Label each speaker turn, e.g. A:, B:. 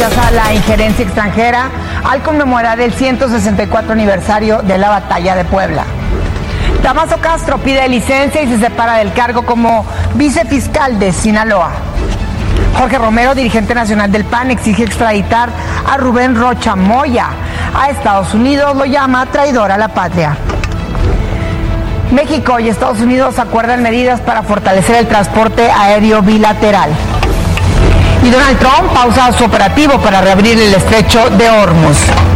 A: rechaza la injerencia extranjera al conmemorar el 164 aniversario de la Batalla de Puebla. Damaso Castro pide licencia y se separa del cargo como vicefiscal de Sinaloa. Jorge Romero, dirigente nacional del PAN, exige extraditar a Rubén Rocha Moya a Estados Unidos, lo llama traidor a la patria. México y Estados Unidos acuerdan medidas para fortalecer el transporte aéreo bilateral. Y Donald Trump pausa su operativo para reabrir el estrecho de Hormuz.